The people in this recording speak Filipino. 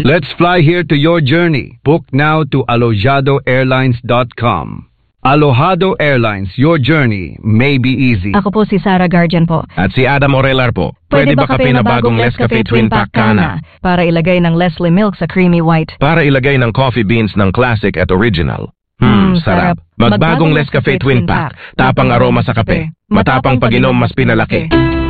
Let's fly here to your journey. Book now to alojadoairlines.com. Alojado Airlines, your journey may be easy. Ako po si Sarah Guardian po. At si Adam Orelar po. Pwede ba kape na bagong Nescafe Twin Pack Kana? Para ilagay ng Leslie Milk sa creamy white. Para ilagay ng coffee beans ng classic at original. Sarap. Magbagong Nescafe Twin Pack. Tapang aroma sa kape. Matapang pag-inom mas pinalaki.